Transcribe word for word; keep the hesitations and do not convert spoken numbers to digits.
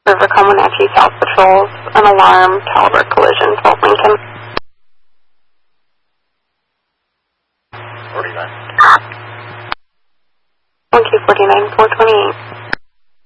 River Comanche South Patrols, an alarm, caliber collision, Fort Lincoln. forty-nine. one two four nine, four twenty-eight.